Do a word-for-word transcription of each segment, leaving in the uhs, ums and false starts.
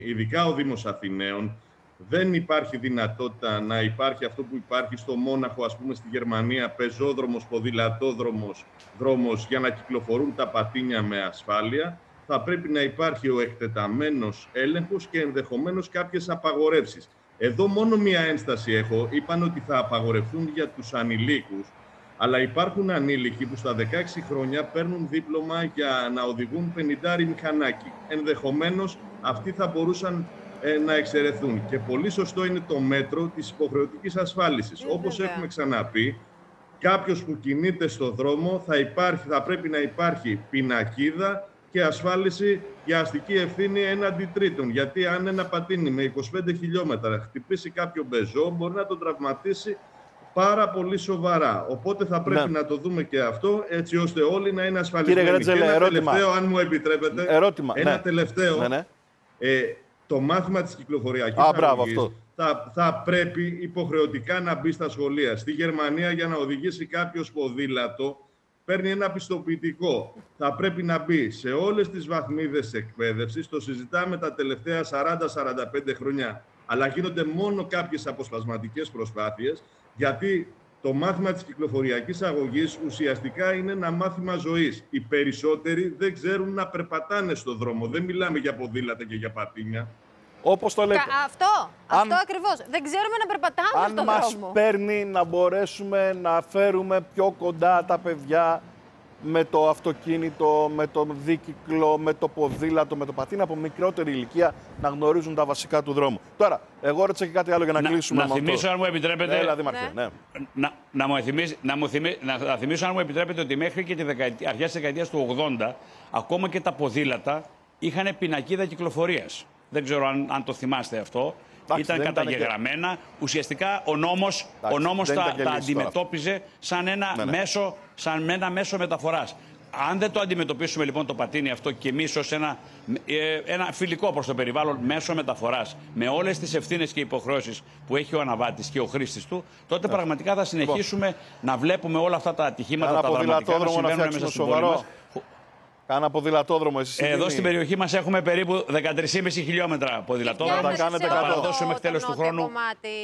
ειδικά ο Δήμος Αθηναίων, δεν υπάρχει δυνατότητα να υπάρχει αυτό που υπάρχει στο Μόναχο, ας πούμε στη Γερμανία, πεζόδρομος, ποδηλατόδρομος, δρόμος για να κυκλοφορούν τα πατίνια με ασφάλεια. Θα πρέπει να υπάρχει ο εκτεταμένος έλεγχος και ενδεχομένως κάποιες απαγορεύσεις. Εδώ μόνο μία ένσταση έχω. Είπαν ότι θα απαγορευτούν για τους ανηλίκους, αλλά υπάρχουν ανήλικοι που στα δεκαέξι χρόνια παίρνουν δίπλωμα για να οδηγούν πενηντάρι μηχανάκι. Ενδεχομένως αυτοί θα μπορούσαν ε, να εξαιρεθούν. Και πολύ σωστό είναι το μέτρο της υποχρεωτικής ασφάλισης. Yeah, Όπως yeah. έχουμε ξαναπεί, κάποιος που κινείται στο δρόμο θα, υπάρχει, θα πρέπει να υπάρχει πινακίδα και ασφάλιση για αστική ευθύνη έναντι τρίτων. Γιατί αν ένα πατίνι με είκοσι πέντε χιλιόμετρα χτυπήσει κάποιο μπεζό, μπορεί να τον τραυματίσει πάρα πολύ σοβαρά. Οπότε θα πρέπει ναι. να το δούμε και αυτό, έτσι ώστε όλοι να είναι ασφαλισμένοι. Κύριε Γρέτζελε, και ένα ερώτημα. τελευταίο, αν μου επιτρέπετε, ερώτημα. ένα ναι. τελευταίο, ναι, ναι. Ε, το μάθημα της κυκλοφοριακής Α, αγωγής θα, θα πρέπει υποχρεωτικά να μπει στα σχολεία. Στη Γερμανία, για να οδηγήσει κάποιος ποδήλατο, παίρνει ένα πιστοποιητικό. Θα πρέπει να μπει σε όλες τις βαθμίδες εκπαίδευσης. Το συζητάμε τα τελευταία σαράντα με σαράντα πέντε χρόνια. Αλλά γίνονται μόνο κάποιες αποσπασματικές προσπάθειες, γιατί το μάθημα της κυκλοφοριακής αγωγής ουσιαστικά είναι ένα μάθημα ζωής. Οι περισσότεροι δεν ξέρουν να περπατάνε στο δρόμο. Δεν μιλάμε για ποδήλατα και για πατίνια. Όπως το λέτε. Κα, αυτό, αν, αυτό ακριβώς. Δεν ξέρουμε να περπατάμε στον δρόμο. Αν μας παίρνει να μπορέσουμε να φέρουμε πιο κοντά τα παιδιά με το αυτοκίνητο, με το δίκυκλο, με το ποδήλατο, με το πατίνι από μικρότερη ηλικία να γνωρίζουν τα βασικά του δρόμου. Τώρα, εγώ ρώτησα και κάτι άλλο για να, να κλείσουμε. Να θυμίσω, αν μου επιτρέπετε. Ναι, δηλαδή, Μαρκέ, ναι. Να, να, μου θυμίσει, να, μου θυμί, να, να θυμίσω, αν μου επιτρέπετε, ότι μέχρι και τη δεκαετία, αρχές της δεκαετίας του ογδόντα, ακόμα και τα ποδήλατα είχαν πινακίδα κυκλοφορίας. Δεν ξέρω αν, αν το θυμάστε αυτό. Εντάξει, ήταν καταγεγραμμένα. Και... Ουσιαστικά ο νόμος, Εντάξει, ο νόμος τα, τα αντιμετώπιζε τώρα. σαν ένα, ναι, ναι. Μέσο, σαν ένα μέσο μεταφοράς. Αν δεν το αντιμετωπίσουμε λοιπόν το πατίνι αυτό και εμείς ως ένα, ε, ένα φιλικό προς το περιβάλλον μέσο μεταφοράς, με όλες τις ευθύνες και υποχρεώσεις που έχει ο αναβάτης και ο χρήστης του, τότε ναι. πραγματικά θα συνεχίσουμε λοιπόν. να βλέπουμε όλα αυτά τα ατυχήματα, τα δραματικά να συμβαίνουν μέσα στην πόλη μας. Κάνα ποδηλατόδρομο, εσείς. Εδώ στην περιοχή μας έχουμε περίπου δεκατρία κόμμα πέντε χιλιόμετρα ποδηλατόδρομο. Θα κάνετε θα παραδώσουμε μέχρι τέλος του χρόνου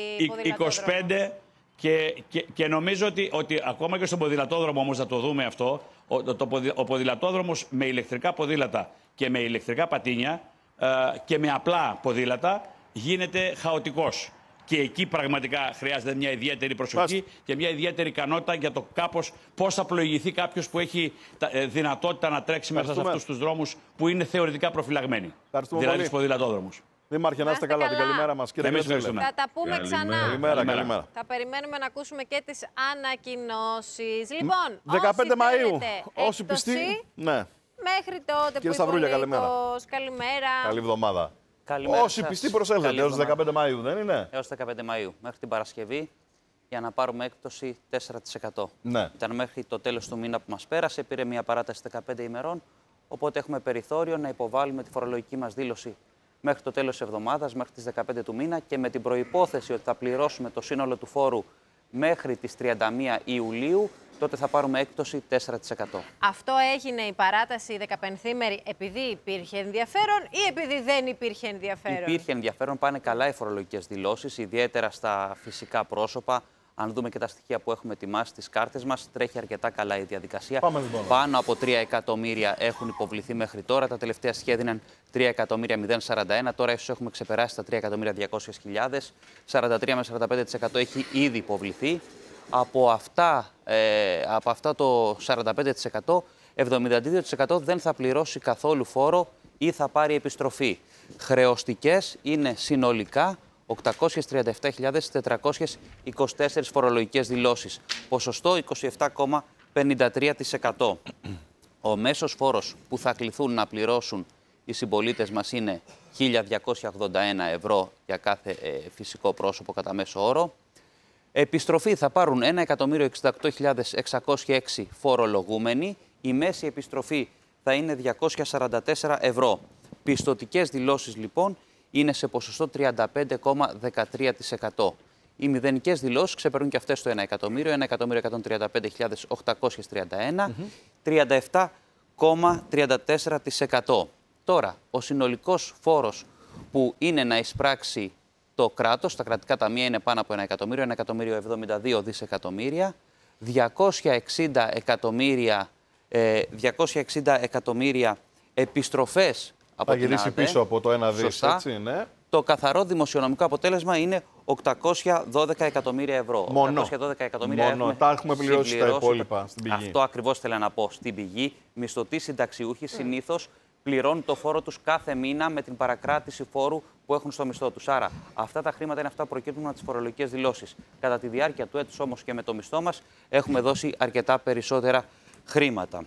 είκοσι πέντε και, και, και νομίζω ότι, ότι ακόμα και στον ποδηλατόδρομο όμως θα το δούμε αυτό. Ο, το, το, ο ποδηλατόδρομος με ηλεκτρικά ποδήλατα και με ηλεκτρικά πατίνια ε, και με απλά ποδήλατα γίνεται χαοτικός. Και εκεί πραγματικά χρειάζεται μια ιδιαίτερη προσοχή Πας. και μια ιδιαίτερη ικανότητα για το κάπως πώς θα πλοηγηθεί κάποιος που έχει δυνατότητα να τρέξει μέσα σε αυτούς τους δρόμους που είναι θεωρητικά προφυλαγμένοι. Δηλαδή στους ποδηλατόδρομους. Δήμαρχε, να είστε καλά. καλά. Την καλημέρα μας, κύριε Γρέτζελε. Θα τα πούμε καλημέρα. ξανά. Καλημέρα, καλημέρα. Θα περιμένουμε να ακούσουμε και τις ανακοινώσεις. Λοιπόν, δεκαπέντε Μαΐου, όσοι πιστοί. Ναι. Μέχρι τότε κύριε που Σταυρούλια, καλημέρα. Καλημέρα. Καλή εβδομάδα. Καλημέρα. Όσοι πιστοί προσέλθετε έως δεκαπέντε Μαΐου, δεν είναι? Έως δεκαπέντε Μαΐου, μέχρι την Παρασκευή, για να πάρουμε έκπτωση τέσσερα τοις εκατό. Ναι. Ήταν μέχρι το τέλος του μήνα που μας πέρασε, πήρε μια παράταση δεκαπέντε ημερών, οπότε έχουμε περιθώριο να υποβάλουμε τη φορολογική μας δήλωση μέχρι το τέλος της εβδομάδας, μέχρι τις δεκαπέντε του μήνα και με την προϋπόθεση ότι θα πληρώσουμε το σύνολο του φόρου μέχρι τις τριάντα μία Ιουλίου, τότε θα πάρουμε έκπτωση τέσσερα τοις εκατό. Αυτό έγινε η παράταση δεκαπενθήμερη επειδή υπήρχε ενδιαφέρον ή επειδή δεν υπήρχε ενδιαφέρον? Υπήρχε ενδιαφέρον, πάνε καλά οι φορολογικές δηλώσεις, ιδιαίτερα στα φυσικά πρόσωπα. Αν δούμε και τα στοιχεία που έχουμε ετοιμάσει στις κάρτες μας, τρέχει αρκετά καλά η διαδικασία. Πάμε, λοιπόν. Πάνω από τρία εκατομμύρια έχουν υποβληθεί μέχρι τώρα. Τα τελευταία στοιχεία έδιναν τρία εκατομμύρια σαράντα ένα. Τώρα ίσως έχουμε ξεπεράσει τα τρία εκατομμύρια διακόσιες χιλιάδες. σαράντα τρία με σαράντα πέντε τοις εκατό έχει ήδη υποβληθεί. Από αυτά, ε, από αυτά το σαράντα πέντε τοις εκατό, εβδομήντα δύο τοις εκατό δεν θα πληρώσει καθόλου φόρο ή θα πάρει επιστροφή. Χρεωστικές είναι συνολικά οκτακόσιες τριάντα επτά χιλιάδες τετρακόσιες είκοσι τέσσερις φορολογικές δηλώσεις. Ποσοστό είκοσι επτά κόμμα πενήντα τρία τοις εκατό. Ο μέσος φόρος που θα κληθούν να πληρώσουν οι συμπολίτες μας είναι χίλια διακόσια ογδόντα ένα ευρώ για κάθε ε, φυσικό πρόσωπο κατά μέσο όρο. Επιστροφή θα πάρουν ένα εκατομμύριο εξήντα οκτώ χιλιάδες εξακόσιοι έξι φορολογούμενοι. Η μέση επιστροφή θα είναι διακόσια σαράντα τέσσερα ευρώ. Πιστωτικές δηλώσεις λοιπόν είναι σε ποσοστό τριάντα πέντε κόμμα δεκατρία τοις εκατό. Οι μηδενικές δηλώσεις ξεπερνούν και αυτές το ένα εκατομμύριο, ένα εκατομμύριο εκατόν τριάντα πέντε χιλιάδες οκτακόσιες τριάντα ένα, mm-hmm. τριάντα επτά κόμμα τριάντα τέσσερα τοις εκατό. Τώρα, ο συνολικός φόρος που είναι να εισπράξει το κράτος, τα κρατικά ταμεία είναι πάνω από ένα εκατομμύριο, ένα εκατομμύριο εβδομήντα δύο δισεκατομμύρια, διακόσια εξήντα εκατομμύρια, ε, διακόσια εξήντα εκατομμύρια επιστροφές από θα την γυρίσει ΑΔΕ. πίσω από το ένα δις, Σωστά. έτσι, ναι. Το καθαρό δημοσιονομικό αποτέλεσμα είναι οκτακόσια δώδεκα εκατομμύρια ευρώ. Μόνο. οκτακόσια δώδεκα εκατομμύρια Μόνο. Τα έχουμε πληρώσει τα υπόλοιπα στην πηγή. Αυτό ακριβώς θέλω να πω. Στην πηγή, μισθωτοί συνταξιούχοι mm. συνήθως πληρώνουν το φόρο τους κάθε μήνα με την παρακράτηση φόρου που έχουν στο μισθό τους. Άρα, αυτά τα χρήματα είναι αυτά που προκύπτουν από τις φορολογικές δηλώσεις. Κατά τη διάρκεια του έτους όμως και με το μισθό μας έχουμε δώσει αρκετά περισσότερα χρήματα.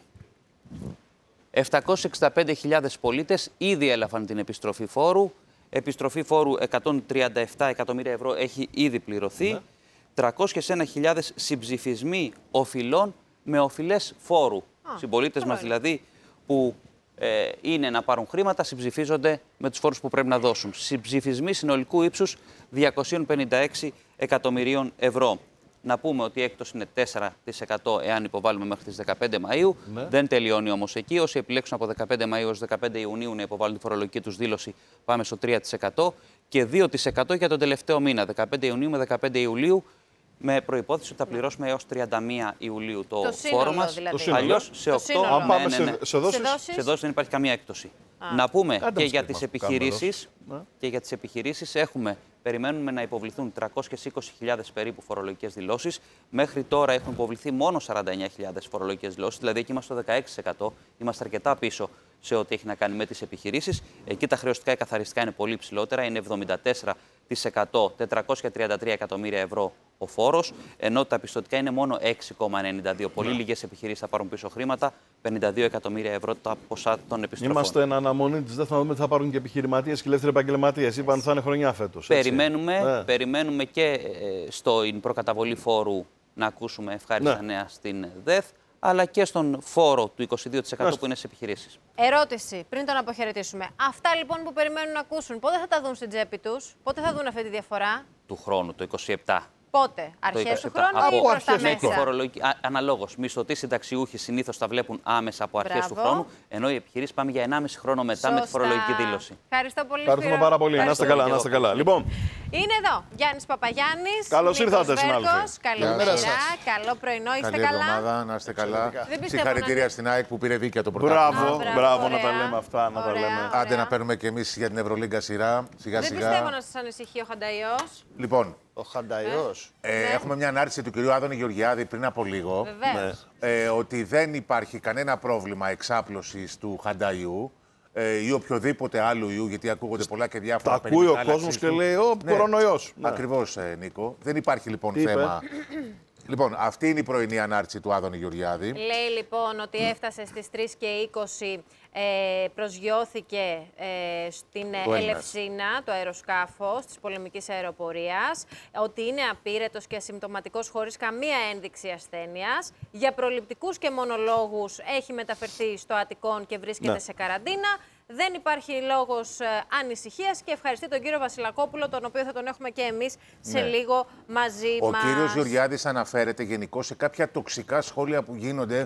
επτακόσιες εξήντα πέντε χιλιάδες πολίτες ήδη έλαβαν την επιστροφή φόρου. Επιστροφή φόρου εκατόν τριάντα επτά εκατομμύρια ευρώ έχει ήδη πληρωθεί. Ναι. τριακόσιες ένα χιλιάδες συμψηφισμοί οφειλών με οφειλές φόρου. Συμπολίτες μας δηλαδή που ε, είναι να πάρουν χρήματα, συμψηφίζονται με τους φόρους που πρέπει να δώσουν. Συμψηφισμοί συνολικού ύψους διακόσια πενήντα έξι εκατομμυρίων ευρώ. Να πούμε ότι η έκπτωση είναι τέσσερα τοις εκατό εάν υποβάλουμε μέχρι τις δεκαπέντε Μαΐου. Ναι. Δεν τελειώνει όμως εκεί. Όσοι επιλέξουν από δεκαπέντε Μαΐου έως δεκαπέντε Ιουνίου να υποβάλουν τη φορολογική τους δήλωση, πάμε στο τρία τοις εκατό και δύο τοις εκατό για τον τελευταίο μήνα, δεκαπέντε Ιουνίου με δεκαπέντε Ιουλίου, με προϋπόθεση ότι θα πληρώσουμε έως τριάντα μία Ιουλίου το, το φόρο μας. Δηλαδή. Αλλιώς σε οκτώ Αν πάμε ναι, ναι, ναι. σε, σε δόσεις. Σε δόσεις δεν υπάρχει καμία έκπτωση. Α. Να πούμε και για, τις επιχειρήσεις, ναι. και για τις επιχειρήσεις έχουμε, περιμένουμε να υποβληθούν τριακόσιες είκοσι χιλιάδες περίπου φορολογικές δηλώσεις. Μέχρι τώρα έχουν υποβληθεί μόνο σαράντα εννέα χιλιάδες φορολογικές δηλώσεις, δηλαδή εκεί είμαστε στο δεκαέξι τοις εκατό. Είμαστε αρκετά πίσω σε ό,τι έχει να κάνει με τις επιχειρήσεις. Εκεί τα χρεωστικά και καθαριστικά είναι πολύ ψηλότερα, είναι εβδομήντα τέσσερα τοις εκατό, τετρακόσια τριάντα τρία εκατομμύρια ευρώ ο φόρος, ενώ τα πιστωτικά είναι μόνο έξι κόμμα ενενήντα δύο. Πολύ λίγες επιχειρήσεις θα πάρουν πίσω χρήματα, πενήντα δύο εκατομμύρια ευρώ τα ποσά των επιστροφών. Είμαστε εν αναμονή της. Δεν θα δούμε τι θα πάρουν και επιχειρηματίες και ελεύθεροι επαγγελματίες. Είπαν ότι θα είναι χρονιά φέτος. Περιμένουμε, ναι. περιμένουμε και ε, στην προκαταβολή φόρου να ακούσουμε ευχάριστα ναι. νέα στην ΔΕΘ, αλλά και στον φόρο του είκοσι δύο τοις εκατό που είναι στις επιχειρήσεις. Ερώτηση, πριν τον αποχαιρετήσουμε. Αυτά λοιπόν που περιμένουν να ακούσουν, πότε θα τα δουν στην τσέπη τους, πότε θα δουν αυτή τη διαφορά? Του χρόνου, το είκοσι επτά. Πότε, αρχές του χρόνου ή προς τα μέσα? Αναλόγως, μισθωτοί συνταξιούχοι συνήθως τα βλέπουν άμεσα από αρχές του χρόνου, ενώ οι επιχειρήσεις πάμε για ενάμιση χρόνο μετά Σωστά. με τη φορολογική δήλωση. Ευχαριστώ πολύ. Ευχαριστούμε πάρα πολύ. Να είστε καλά, να είστε καλά. Λοιπόν. Είναι εδώ Γιάννης Παπαγιάννης. Καλώς ήρθατε, συνάδελφοι. Καλημέρα. Καλό πρωινό, είστε Καλή καλά? εβδομάδα, να είστε καλά. Συγχαρητήρια στην ΑΕΚ που πήρε δίκαια το πρωτάθλημα. Μπράβο, μπράβο να τα λέμε αυτά. Να τα λέμε. Άντε να παίρνουμε κι εμείς για την Ευρωλίγκα σειρά. Σιγά σιγά. Δεν πιστεύω να σας ανησυχεί ο Χανταϊός. Λοιπόν. Ο Χανταϊός. Ε, ναι. Έχουμε μια ανάρτηση του κυρίου Άδωνη Γεωργιάδη πριν από λίγο. Ναι. Ε, ότι δεν υπάρχει κανένα πρόβλημα εξάπλωσης του Χανταϊού ε, ή οποιοδήποτε άλλου ιού, γιατί ακούγονται πολλά και διάφορα. Τα ακούει ο κόσμος και λέει: Ω, ναι, κορονοϊός. Ναι. Ακριβώς, ε, Νίκο. Δεν υπάρχει λοιπόν Τι θέμα. Λοιπόν, αυτή είναι η πρωινή ανάρτηση του Άδωνη Γεωργιάδη. Λέει λοιπόν ότι έφτασε στις τρεις και είκοσι, ε, προσγειώθηκε ε, στην το Ελευσίνα, το αεροσκάφος της πολεμικής αεροπορίας, ότι είναι απείρετος και ασυμπτωματικός χωρίς καμία ένδειξη ασθένειας. Για προληπτικούς και μονολόγους έχει μεταφερθεί στο Αττικόν και βρίσκεται ναι. σε καραντίνα. Δεν υπάρχει λόγος ε, ανησυχίας και ευχαριστεί τον κύριο Βασιλακόπουλο, τον οποίο θα τον έχουμε και εμείς σε ναι. λίγο μαζί Ο μας. Ο κύριος Γεωργιάδης αναφέρεται γενικώς σε κάποια τοξικά σχόλια που γίνονται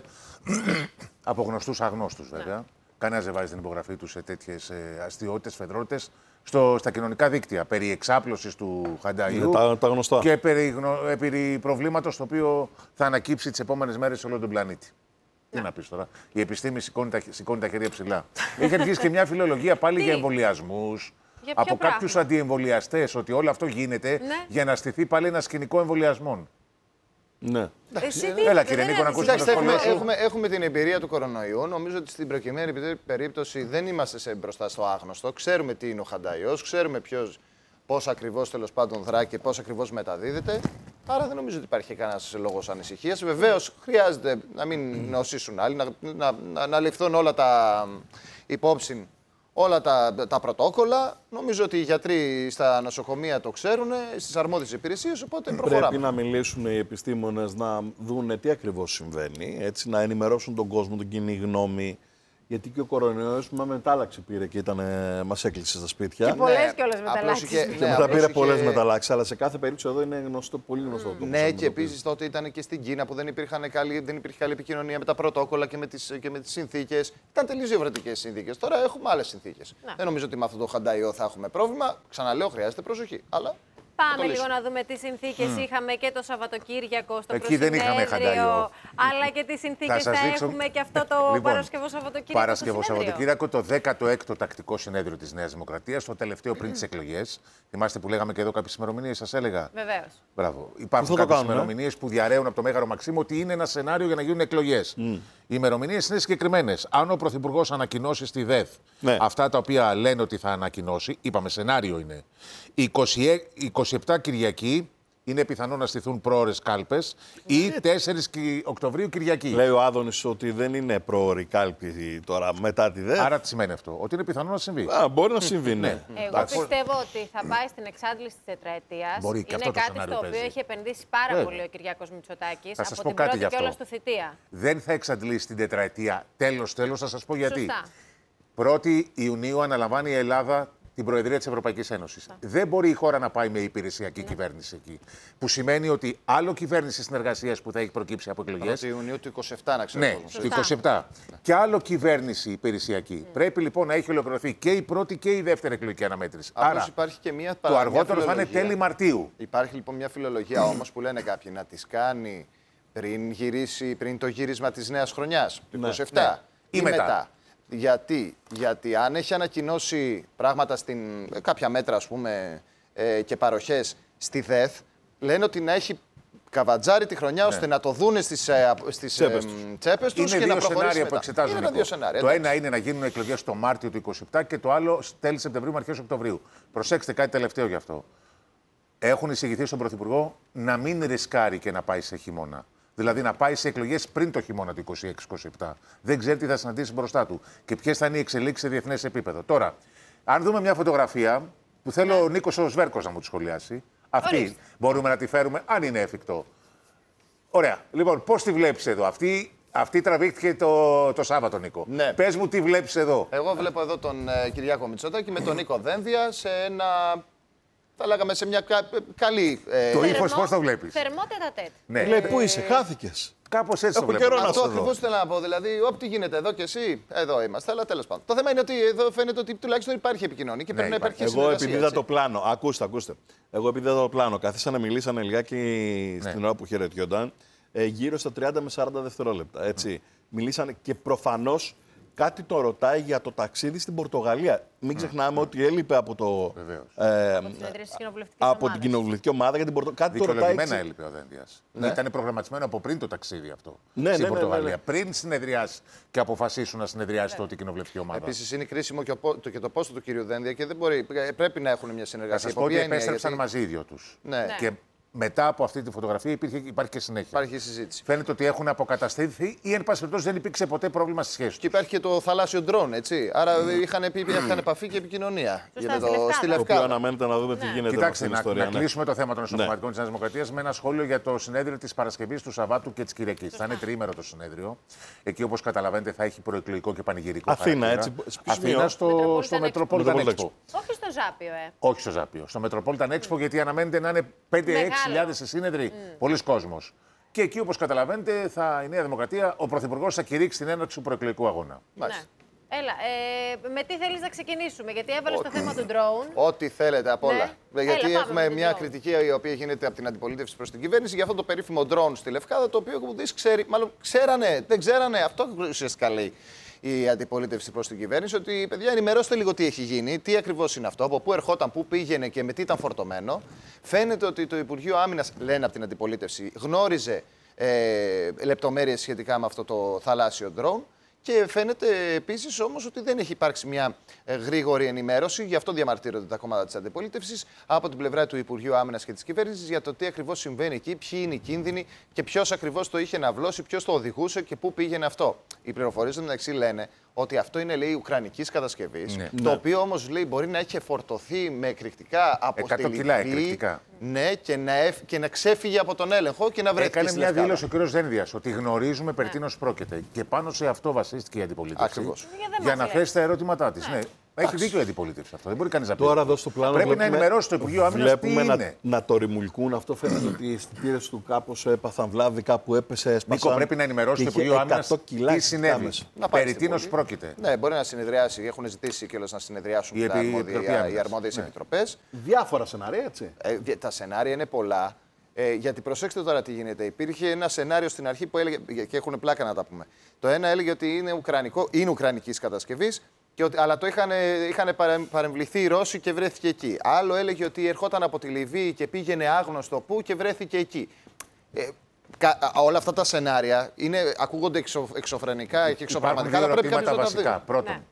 από γνωστούς αγνώστους βέβαια. Ναι. Κανένας δεν βάζει την υπογραφή του σε τέτοιες ε, αστιότητες, φεδρότητες, στο, στα κοινωνικά δίκτυα. Περί εξάπλωσης του Χανταϊού τα, τα γνωστά. και περί, γνω, περί προβλήματος το οποίο θα ανακύψει τις επόμενες μέρες σε όλο τον πλανήτη. Τι να πεις τώρα. Η επιστήμη σηκώνει τα, σηκώνει τα χέρια ψηλά. Έχει αρχίσει και μια φιλολογία πάλι για εμβολιασμούς. Από κάποιους αντιεμβολιαστές, ότι όλο αυτό γίνεται ναι. για να στηθεί πάλι ένα σκηνικό εμβολιασμών. Ναι. Εσύ τι, Έλα κύριε Νίκο, να ακούσουμε το έχουμε, έχουμε, έχουμε την εμπειρία του κορονοϊού. Νομίζω ότι στην προκειμένη περίπτωση δεν είμαστε σε μπροστά στο άγνωστο. Ξέρουμε τι είναι ο Χανταϊός, ξέρουμε ποιος, πώς ακριβώς τέλος πάντων δρά και πώς ακριβώς μεταδίδεται. Άρα δεν νομίζω ότι υπάρχει κανένας λόγος ανησυχίας. Βεβαίως χρειάζεται να μην νοσήσουν άλλοι, να, να, να, να ληφθούν όλα τα υπόψη, όλα τα, τα πρωτόκολλα. Νομίζω ότι οι γιατροί στα νοσοκομεία το ξέρουν, στις αρμόδιες υπηρεσίες, οπότε προχωράμε. Πρέπει να μιλήσουν οι επιστήμονες, να δουν τι ακριβώς συμβαίνει, έτσι, να ενημερώσουν τον κόσμο, την κοινή γνώμη. Γιατί και ο κορονοϊός με μετάλλαξη πήρε και ήταν, μας έκλεισε στα σπίτια. Και πολλές ναι, κιόλας μεταλλάξεις. είχε, Και ναι, μετά πήρε είχε... πολλές μεταλλάξεις, αλλά σε κάθε περίπτωση εδώ είναι γνωστό, πολύ γνωστό. Το ναι, και επίσης τότε ήταν και στην Κίνα που δεν, καλή, δεν υπήρχε καλή επικοινωνία με τα πρωτόκολλα και με τις, και με τις συνθήκες. Ήταν τελείως διαφορετικές συνθήκες. Τώρα έχουμε άλλες συνθήκες. Ναι. Δεν νομίζω ότι με αυτό το χανταϊό θα έχουμε πρόβλημα. Ξαναλέω, χρειάζεται προσοχή. Αλλά πάμε λίγο να δούμε τι συνθήκες mm. είχαμε και το Σαββατοκύριακο στο Εκεί δεν είχαμε χανταϊό. Αλλά και τι συνθήκες θα, θα δείξω... έχουμε και αυτό το λοιπόν, Παρασκευό Σαββατοκύριακο. Παρασκευό Σαββατοκύριακο, το δέκατο έκτο τακτικό συνέδριο της Νέας Δημοκρατίας, το τελευταίο πριν τις εκλογές. Θυμάστε που λέγαμε και εδώ κάποιες ημερομηνίες, σας έλεγα. Βεβαίως. Μπράβο. Υπάρχουν κάποιες ημερομηνίες που διαρρέουν από το Μέγαρο Μαξίμου ότι είναι ένα σενάριο για να γίνουν εκλογές. Mm. Οι ημερομηνίες είναι συγκεκριμένες. Αν ο Πρωθυπουργός ανακοινώσει στη ΔΕΘ ναι. αυτά τα οποία λένε ότι θα ανακοινώσει, είπαμε σενάριο είναι. είκοσι επτά Κυριακή είναι πιθανό να στηθούν πρόωρες κάλπες ή τέσσερις Οκτωβρίου Κυριακή. Λέει ο Άδωνης ότι δεν είναι πρόωρη κάλπη τώρα μετά τη ΔΕΘ. Άρα τι σημαίνει αυτό, ότι είναι πιθανό να συμβεί. Α, μπορεί να συμβεί, ναι. Εγώ πιστεύω ότι θα πάει στην εξάντληση της τετραετίας. Μπορεί και είναι αυτό κάτι το στο οποίο παίζει. έχει επενδύσει πάρα yeah. πολύ ο Κυριάκος Μητσοτάκης από την πρώτη και όλας του θητεία. Δεν θα εξαντλήσει την τετραετία. Τέλος, τέλος, θα σας πω γιατί. Σωστά. πρώτη Ιουνίου αναλαμβάνει η Ελλάδα την Προεδρία της Ευρωπαϊκής Ένωσης. Δεν μπορεί η χώρα να πάει με υπηρεσιακή ναι. κυβέρνηση εκεί. Που σημαίνει ότι άλλο κυβέρνηση συνεργασίας που θα έχει προκύψει από εκλογές. πρώτη Ιουνίου του είκοσι επτά, να ξέρω. Ναι, του είκοσι επτά. Ναι. Και άλλο κυβέρνηση υπηρεσιακή. Mm. Πρέπει λοιπόν να έχει ολοκληρωθεί και η πρώτη και η δεύτερη εκλογική αναμέτρηση. Άρα υπάρχει και μια το αργότερο θα είναι τέλη Μαρτίου. Υπάρχει λοιπόν μια φιλολογία όμως που λένε κάποιοι να τις κάνει πριν, γυρίσει, πριν το γύρισμα της νέας χρονιάς, του είκοσι επτά ναι. ή, ή μετά. μετά. Γιατί, γιατί αν έχει ανακοινώσει πράγματα στην κάποια μέτρα ας πούμε, ε, και παροχές στη ΔΕΘ, λένε ότι να έχει καβατζάρει τη χρονιά ναι. ώστε να το δούνε στις, ε, στις τσέπες, ε, τσέπες τους είναι και δύο να προχωρήσει σενάρια μετά. που εξετάζουν. Είναι δύο σενάρια, το ένα είναι να γίνουν εκλογές το Μάρτιο του είκοσι επτά και το άλλο τέλη Σεπτεμβρίου με αρχές Οκτωβρίου. Προσέξτε κάτι τελευταίο γι' αυτό. Έχουν εισηγηθεί στον Πρωθυπουργό να μην ρισκάρει και να πάει σε χειμώνα. Δηλαδή να πάει σε εκλογές πριν το χειμώνα του είκοσι έξι είκοσι επτά. Δεν ξέρει τι θα συναντήσει μπροστά του και ποιες θα είναι οι εξελίξεις σε διεθνές επίπεδο. Τώρα, αν δούμε μια φωτογραφία που θέλω ο Νίκος ο Σβέρκος να μου τη σχολιάσει, αυτή Ορίστε. μπορούμε να τη φέρουμε, αν είναι εφικτό. Ωραία. Λοιπόν, πώς τη βλέπεις εδώ, αυτή, αυτή τραβήχτηκε το, το Σάββατο, Νίκο. Ναι. Πες μου τι βλέπεις εδώ. Εγώ βλέπω εδώ τον ε, Κυριάκο Μητσοτάκη με τον Νίκο Δένδια σε ένα. Θα λέγαμε σε μια κα, καλή. Ε... Το ύφος πώς το βλέπεις. Θερμότητα τέτοια. Ναι. Λέει, πού είσαι, χάθηκες. Κάπως έτσι Έχω το βλέπω. Αυτό ακριβώς θέλω να πω. Δηλαδή, ό,τι γίνεται εδώ και εσύ, εδώ είμαστε. Αλλά τέλος πάντων. Το θέμα είναι ότι εδώ φαίνεται ότι τουλάχιστον υπάρχει επικοινωνία και ναι, πρέπει να υπάρχει συνεργασία. Εγώ επειδή είδα το πλάνο, ακούστε, ακούστε. Εγώ επειδή είδα το πλάνο, καθίσανε, μιλήσανε λιγάκι ναι. στην ώρα που χαιρετιόνταν, ε, γύρω στα τριάντα με σαράντα δευτερόλεπτα. Έτσι. Mm. Μιλήσανε και προφανώς. Κάτι το ρωτάει για το ταξίδι στην Πορτογαλία. Μην ξεχνάμε mm. ότι έλειπε από, το, ε, από την κοινοβουλευτική ομάδα για την Πορτογαλία. Κάτι το ρωτάει. Δικαιολογημένα έλειπε ο Δένδιας. Ναι. Ήταν προγραμματισμένο από πριν το ταξίδι αυτό ναι, στην ναι, Πορτογαλία. Ναι, ναι, ναι. Πριν συνεδριάσει και αποφασίσουν να συνεδριάσει τότε η κοινοβουλευτική ομάδα. Επίσης είναι κρίσιμο και, ο, και το πόστο του κ. Δένδια και δεν μπορεί, πρέπει να έχουν μια συνεργασία. Θα σας πω ότι επέστρεψαν γιατί... μαζί οι δυο τους. Ναι. Και μετά από αυτή τη φωτογραφία υπήρχε, υπάρχει και συνέχεια. Υπάρχει συζήτηση. Φαίνεται ότι έχουν αποκατασταθεί ή εν πάση περιπτώσει δεν υπήρξε ποτέ πρόβλημα στη σχέση τους. Και υπάρχει και το θαλάσσιο ντρόν, έτσι. Άρα mm. είχαν, είχαν επαφή και επικοινωνία. Σωστά, το, στη Λευκάδα. Το οποίο αναμένεται να δούμε τι γίνεται. Κοιτάξτε, στην να, ιστορία, να ναι. κλείσουμε το θέμα των εσωματικών ναι. της Δημοκρατίας με ένα σχόλιο για το συνέδριο της Παρασκευής, του Σαββάτου και της Κυριακής. Θα είναι τριήμερο το συνέδριο. Εκεί, όπως καταλαβαίνετε, θα έχει προεκλογικό και πανηγυρικό Αθήνα, έτσι. Αθήνα στο, στο Metropolitan Expo. Όχι στο Ζάπιο, ε. Όχι στο Ζάπιο. Στο Metropolitan Expo, γιατί αναμένεται να είναι πέντε έξι χιλιάδες σύνεδροι. Mm. Πολλοί κόσμος. Και εκεί, όπως καταλαβαίνετε, θα, η Νέα Δημοκρατία, ο Πρωθυπουργός θα κηρύξει την έναρξη του προεκλογικού αγώνα. Ναι. Έλα, ε, με τι θέλεις να ξεκινήσουμε, γιατί έβαλες το θέμα του drone. Ό,τι θέλετε απ' όλα. Ναι. Γιατί Έλα, έχουμε μια κριτική η οποία γίνεται από την αντιπολίτευση προς την κυβέρνηση για αυτό το περίφημο drone στη Λευκάδα, το οποίο ο ξέρει, μάλλον ξέρανε, δεν ξέρανε, αυτό ουσιαστικά λέει η αντιπολίτευση προς την κυβέρνηση, ότι παιδιά ενημερώστε λίγο τι έχει γίνει, τι ακριβώς είναι αυτό, από πού ερχόταν, πού πήγαινε και με τι ήταν φορτωμένο. Φαίνεται ότι το Υπουργείο Άμυνας, λένε από την αντιπολίτευση, γνώριζε ε, λεπτομέρειες σχετικά με αυτό το θαλάσσιο drone. Και φαίνεται επίσης όμως ότι δεν έχει υπάρξει μια γρήγορη ενημέρωση, γι' αυτό διαμαρτύρονται τα κόμματα της αντιπολίτευσης, από την πλευρά του Υπουργείου Άμυνας και της κυβέρνησης για το τι ακριβώς συμβαίνει εκεί, ποιοι είναι οι κίνδυνοι και ποιος ακριβώς το είχε ναυλώσει, ποιος το οδηγούσε και πού πήγαινε αυτό. Οι πληροφορίες μεταξύ λένε ότι αυτό είναι, λέει, ουκρανικής κατασκευής. Ναι. Το Ναι. οποίο όμως, λέει, μπορεί να έχει φορτωθεί με εκρηκτικά αποστελική. κιλά εκρηκτικά. Ναι, και να, εφ, και να ξέφυγε από τον έλεγχο και να βρέθηκε Έκανε στη μια Λευκάδα. δήλωση ο κ. Δένδιας ότι γνωρίζουμε περί τίνος πρόκειται. Και πάνω σε αυτό βασίστηκε η αντιπολίτευση. Ακριβώς. Για να θέσει τα ερωτήματά τη. Ναι. Έχει δίκιο η αντιπολίτευση αυτό. Δεν μπορεί κανείς να πει. Τώρα εδώ στο πλάνο Πρέπει βλέπουμε, να ενημερώσει το Υπουργείο Άμυνας τι βλέπουμε να, είναι. να το ρημουλκούν. Αυτό φαίνεται ότι οι αισθητήρες του κάπως έπαθαν βλάβη, κάπου έπεσε, έσπασαν. Νίκο, πρέπει να ενημερώσει το Υπουργείο Άμυνας τι συνέβη. Περί τίνος πρόκειται. Ναι, μπορεί να συνεδριάσει. Έχουν ζητήσει κιόλας να συνεδριάσουν Η τα Επιτροπή αρμόδια, οι Άμυνας. αρμόδιες Ναι. επιτροπές. Διάφορα σενάρια, έτσι. Ε, τα σενάρια είναι πολλά. Ε, γιατί προσέξτε τώρα τι γίνεται. Υπήρχε ένα σενάριο στην αρχή που έλεγε. Και έχουν πλάκα να τα πούμε. Το ένα έλεγε ότι είναι, ουκρανικό, είναι ουκρανικής κατασκευής, και ότι, αλλά το είχαν, είχαν παρεμβληθεί οι Ρώσοι και βρέθηκε εκεί. Άλλο έλεγε ότι ερχόταν από τη Λιβύη και πήγαινε άγνωστο πού και βρέθηκε εκεί. Ε, κα, όλα αυτά τα σενάρια είναι, ακούγονται εξω, εξωφρενικά και εξωπραγματικά, αλλά πρέπει κάποιος να τα βασικά. δει. Πρώτον, Ναι.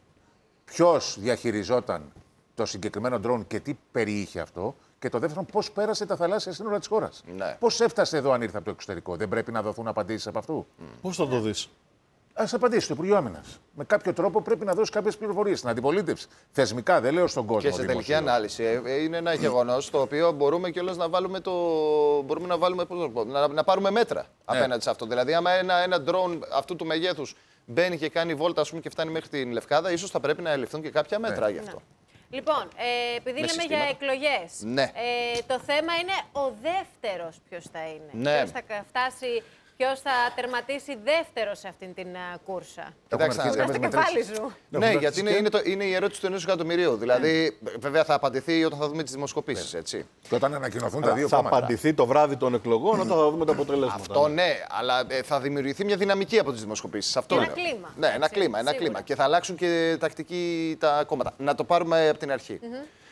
ποιος διαχειριζόταν το συγκεκριμένο ντρόν και τι περιείχε αυτό. Και το δεύτερο, πώς πέρασε τα θαλάσσια σύνορα της χώρας. Ναι. Πώς έφτασε εδώ αν ήρθε από το εξωτερικό. Δεν πρέπει να δοθούν απαντήσεις από αυτού. Mm. Πώς θα το δεις. Ας απαντήσει το Υπουργείο Άμυνας. Με κάποιο τρόπο πρέπει να δώσει κάποιες πληροφορίες στην αντιπολίτευση. Θεσμικά, δεν λέω στον κόσμο. Και σε τελική ανάλυση ε, είναι ένα γεγονός το οποίο μπορούμε κιόλας να βάλουμε το. Μπορούμε να, βάλουμε, πώς να, πω, να, να πάρουμε μέτρα ναι. απέναντι σε αυτό. Δηλαδή, άμα ένα, ένα drone αυτού του μεγέθους μπαίνει και κάνει βόλτα, ας πούμε, και φτάνει μέχρι την Λευκάδα, ίσως θα πρέπει να εληφθούν και κάποια μέτρα ναι. γι' αυτό. Λοιπόν, ε, επειδή Με λέμε συστήματα. για εκλογές, Ναι. ε, το θέμα είναι ο δεύτερος ποιος θα είναι. Ναι. Ποιος θα φτάσει, ποιος θα τερματίσει δεύτερος σε αυτήν την α, κούρσα. Κοιτάξτε, αρχίσει Στο κάποιες κεφάλι σου. Ναι, γιατί είναι, είναι, το, είναι η ερώτηση του ενός εκατομμυρίου. Δηλαδή, βέβαια θα απαντηθεί όταν θα δούμε τις δημοσκοπήσεις, έτσι. Και όταν ανακοινωθούν τα δύο Θα κόμματα. απαντηθεί το βράδυ των εκλογών όταν θα δούμε τα αποτελέσματα. Αυτό ναι, αλλά ε, θα δημιουργηθεί μια δυναμική από τις δημοσκοπήσεις. Αυτό Ένα λέω. κλίμα, Ναι, ένα έτσι, κλίμα, ένα σίγουρα. κλίμα. Και θα αλλάξουν και τακτική τα κόμματα. Να το πάρουμε από την αρχή.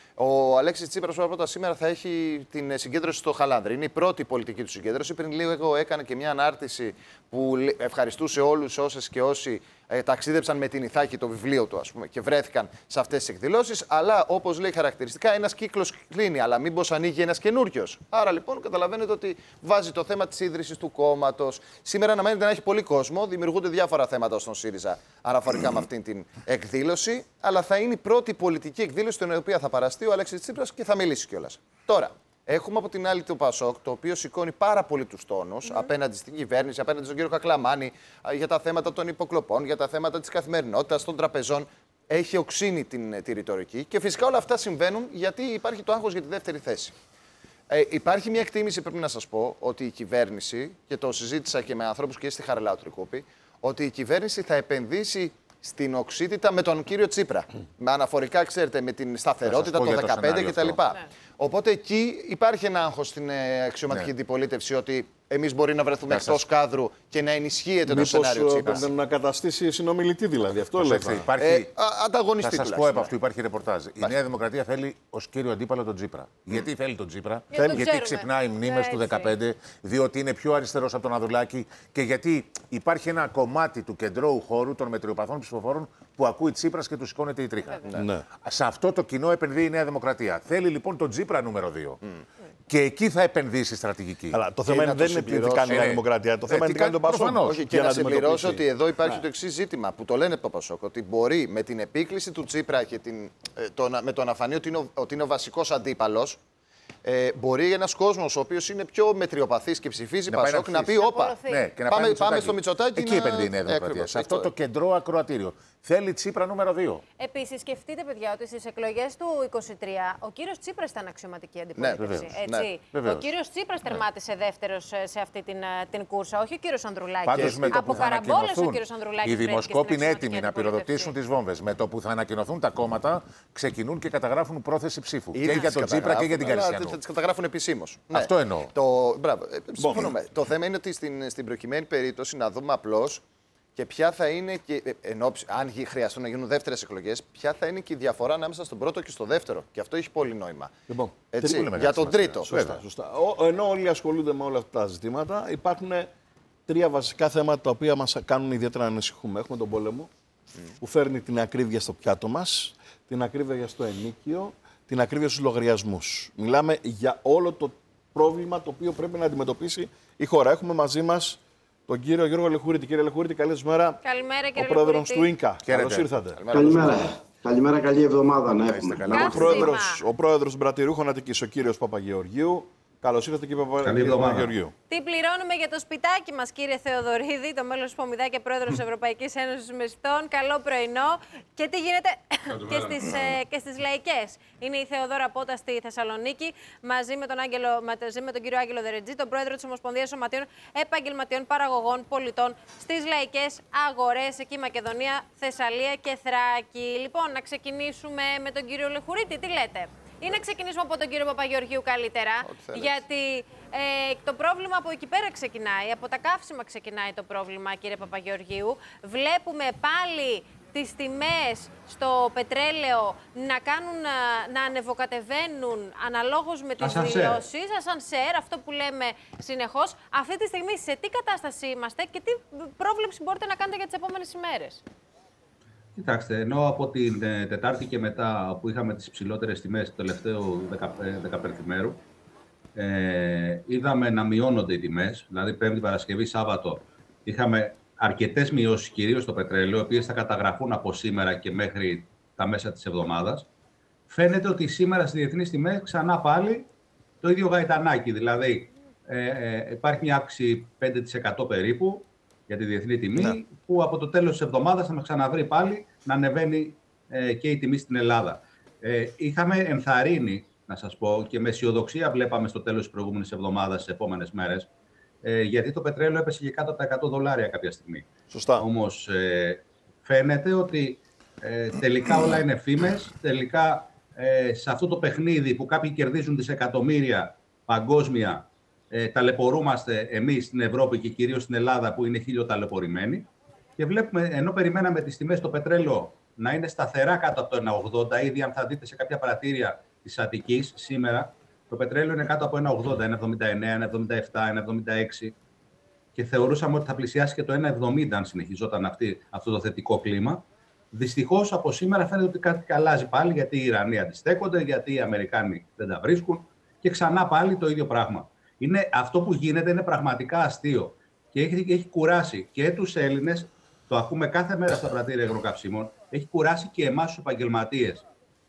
Ο Αλέξης Τσίπρας πρώτα σήμερα θα έχει την συγκέντρωση στο Χαλάνδρη. Είναι η πρώτη πολιτική του συγκέντρωση. Πριν λίγο έκανε και μια ανάρτηση που ευχαριστούσε όλους όσες και όσοι ε, ταξίδεψαν με την Ιθάκη, το βιβλίο του, ας πούμε, και βρέθηκαν σε αυτές τις εκδηλώσεις. Αλλά όπως λέει χαρακτηριστικά, ένας κύκλος κλείνει, αλλά μήπως ανοίγει ένας καινούριος. Άρα λοιπόν καταλαβαίνετε ότι βάζει το θέμα της ίδρυσης του κόμματος. Σήμερα αναμένεται να έχει πολύ κόσμο. Δημιουργούνται διάφορα θέματα στον ΣΥΡΙΖΑ αναφορικά με αυτήν την εκδήλωση. Αλλά θα είναι η πρώτη πολιτική εκδήλωση στην οποία θα παραστεί ο Αλέξης Τσίπρας και θα μιλήσει κιόλας. Τώρα, έχουμε από την άλλη το ΠΑΣΟΚ, το οποίο σηκώνει πάρα πολύ τους τόνους mm. απέναντι στην κυβέρνηση, απέναντι στον κύριο Κακλαμάνη, για τα θέματα των υποκλοπών, για τα θέματα της καθημερινότητας, των τραπεζών. Έχει οξύνει την, τη ρητορική και φυσικά όλα αυτά συμβαίνουν γιατί υπάρχει το άγχος για τη δεύτερη θέση. Ε, υπάρχει μια εκτίμηση, πρέπει να σας πω, ότι η κυβέρνηση, και το συζήτησα και με ανθρώπους και στη Χαριλάου Τρικούπη, ότι η κυβέρνηση θα επενδύσει στην οξύτητα με τον κύριο Τσίπρα. Mm. Με αναφορικά, ξέρετε, με την σταθερότητα, το δεκαπέντε κτλ. Ναι. Οπότε εκεί υπάρχει ένα άγχος στην αξιωματική ναι. αντιπολίτευση ότι εμείς μπορεί να βρεθούμε εκτός κάδρου και να ενισχύεται το σενάριο Τσίπρας. Μήπως να καταστήσει συνομιλητή δηλαδή. Αυτό λέγεται. Υπάρχει... Ε, ανταγωνιστή. Θα σας πω από αυτού, υπάρχει ρεπορτάζ. Η Νέα Δημοκρατία θέλει ως κύριο αντίπαλο τον Τσίπρα. Mm. Γιατί θέλει τον Τσίπρα, Για γιατί ξέρουμε. ξυπνάει μνήμες του δεκαπέντε, διότι είναι πιο αριστερός από τον Ανδρουλάκη και γιατί υπάρχει ένα κομμάτι του κεντρώου χώρου των μετριοπαθών ψηφοφόρων που ακούει Τσίπρας και του σηκώνεται η τρίχα. Ναι. Ναι. Σε αυτό το κοινό επενδύει η Νέα Δημοκρατία. Θέλει λοιπόν τον Τσίπρα νούμερο δύο. Mm. Και εκεί θα επενδύσει στρατηγική. Αλλά το θέμα είναι, δεν είναι τι κάνει η Νέα Δημοκρατία. Το θέμα είναι τι κάνει τον Πασόκ. Όχι, και να συμπληρώσω ότι εδώ υπάρχει το εξής ζήτημα που το λένε από το Πασόκ. Ότι μπορεί με την επίκληση του Τσίπρα και την, το, με το να φανεί ότι είναι ο, ότι είναι ο βασικός αντίπαλος, ε, μπορεί ένας κόσμος ο οποίος είναι πιο μετριοπαθής και ψηφίζει να Πασόκ να, να πει: Όπα, ναι, και να πάμε, πάμε στο Μητσοτάκι. Εκεί επενδύει η Νέα Δημοκρατία. Σε αυτό το κεντρό ακροατήριο. Θέλει Τσίπρα νούμερο δύο. Επίσης, σκεφτείτε, παιδιά, ότι στις εκλογές του είκοσι τρία ο κύριος Τσίπρας ήταν αξιωματική αντιπολίτευση. Ναι, βεβαίως, έτσι. ναι, ο κύριος Τσίπρας τερμάτισε ναι. δεύτερος σε αυτή την, την κούρσα, όχι ο κύριος Ανδρουλάκης. Πάντως, με το από καραμπόλες ο κύριος Ανδρουλάκης. Οι δημοσκόποι είναι έτοιμοι να πυροδοτήσουν τις βόμβες. Με το που θα ανακοινωθούν τα κόμματα, ξεκινούν και καταγράφουν πρόθεση ψήφου. Ήδη και για τον Τσίπρα και για την Καρισιανό. Θα τις καταγράφουν επισήμως. Αυτό εννοώ. Το, μπράβο, συμφωνούμε. Το θέμα είναι ότι στην, στην προκειμένη περίπτωση να δούμε απλώς και ποια θα είναι, και, ενώ, αν χρειαστούν να γίνουν δεύτερες εκλογές, ποια θα είναι και η διαφορά ανάμεσα στον πρώτο και στο δεύτερο. Και αυτό έχει πολύ νόημα. Λοιπόν, έτσι, για τον τρίτο. Σωστά, σωστά. Ο, ενώ όλοι ασχολούνται με όλα αυτά τα ζητήματα, υπάρχουν τρία βασικά θέματα τα οποία μας κάνουν ιδιαίτερα να ανησυχούμε. Έχουμε τον πόλεμο, mm. που φέρνει την ακρίβεια στο πιάτο μας, την ακρίβεια στο ενίκιο, την ακρίβεια στους λογαριασμούς. Μιλάμε για όλο το πρόβλημα το οποίο πρέπει να αντιμετωπίσει η χώρα. Έχουμε μαζί μας τον κύριο Γιώργο Λεχουρίτη. Κύριε Λεχουρίτη, καλή σας μέρα. Καλημέρα, κύριε Ο πρόεδρος του Ίνκα. Καλώς ήρθατε. Καλημέρα. Καλημέρα, καλή εβδομάδα να έχουμε. Ο πρόεδρος, ο πρόεδρος Μπρατηρούχων Αττικής, ο κύριος Παπαγεωργίου. Καλώς ήρθατε, κύριε Παπαγεωργίου. Τι πληρώνουμε για το σπιτάκι μας, κύριε Θεοδωρίδη, το μέλος του Πομιδά και πρόεδρος της Ευρωπαϊκής Ένωσης Μεσητών. Καλό πρωινό. Και τι γίνεται και στις, ε, και στις λαϊκές. Είναι η Θεοδόρα Πότα στη Θεσσαλονίκη, μαζί με τον, Άγγελο, μαζί με τον κύριο Άγγελο Δερετζή, τον πρόεδρο της Ομοσπονδίας Σωματείων Επαγγελματιών Παραγωγών Πολιτών στις λαϊκές αγορές, εκεί Μακεδονία, Θεσσαλία και Θράκη. Λοιπόν, να ξεκινήσουμε με τον κύριο Λεχουρίτη. Τι λέτε? Ή να ξεκινήσουμε από τον κύριο Παπαγεωργίου καλύτερα, γιατί ε, το πρόβλημα από εκεί πέρα ξεκινάει, από τα καύσιμα ξεκινάει το πρόβλημα, κύριε Παπαγεωργίου. Βλέπουμε πάλι τις τιμές στο πετρέλαιο να, κάνουν, να ανεβοκατεβαίνουν αναλόγως με τις δηλώσεις. Ασανσέρ, αυτό που λέμε συνεχώς. Αυτή τη στιγμή σε τι κατάσταση είμαστε και τι πρόβλεψη μπορείτε να κάνετε για τις επόμενες ημέρες? Κοιτάξτε, ενώ από την ε, Τετάρτη και μετά που είχαμε τις ψηλότερες τιμές του τελευταίου δεκαπενθημέρου, ε, είδαμε να μειώνονται οι τιμές, δηλαδή Πέμπτη, Παρασκευή, Σάββατο, είχαμε αρκετές μειώσεις κυρίως στο πετρέλαιο, οι οποίες θα καταγραφούν από σήμερα και μέχρι τα μέσα της εβδομάδας. Φαίνεται ότι σήμερα στις διεθνείς τιμές ξανά πάλι το ίδιο γαϊτανάκι, δηλαδή ε, ε, υπάρχει μια αύξηση πέντε τοις εκατό περίπου, για τη διεθνή τιμή, ναι, που από το τέλος της εβδομάδας θα με ξαναβρει πάλι να ανεβαίνει ε, και η τιμή στην Ελλάδα. Ε, είχαμε ενθαρρύνει, να σας πω, και με αισιοδοξία βλέπαμε στο τέλος της προηγούμενης εβδομάδας, στις επόμενες μέρες, ε, γιατί το πετρέλαιο έπεσε και κάτω από τα εκατό δολάρια κάποια στιγμή. Σωστά. Όμως ε, φαίνεται ότι ε, τελικά όλα είναι φήμες, τελικά ε, σε αυτό το παιχνίδι που κάποιοι κερδίζουν δισεκατομμύρια παγκόσμια, Ε, ταλαιπωρούμαστε εμείς στην Ευρώπη και κυρίως στην Ελλάδα που είναι χιλιοταλαιπωρημένοι, και βλέπουμε, ενώ περιμέναμε τις τιμές στο πετρέλαιο να είναι σταθερά κάτω από το ένα ογδόντα, ήδη αν θα δείτε σε κάποια πρατήρια της Αττικής σήμερα, το πετρέλαιο είναι κάτω από ένα ογδόντα, ένα εβδομήντα εννέα, ένα εβδομήντα επτά, ένα εβδομήντα έξι, και θεωρούσαμε ότι θα πλησιάσει και το ένα εβδομήντα αν συνεχιζόταν αυτή, αυτό το θετικό κλίμα. Δυστυχώς από σήμερα φαίνεται ότι κάτι αλλάζει πάλι, γιατί οι Ιρανοί αντιστέκονται, γιατί οι Αμερικάνοι δεν τα βρίσκουν, και ξανά πάλι το ίδιο πράγμα. Είναι, αυτό που γίνεται είναι πραγματικά αστείο και έχει, έχει κουράσει και τους Έλληνες, το ακούμε κάθε μέρα στα πρατήρια υγροκαυσίμων, έχει κουράσει και εμάς τους επαγγελματίες.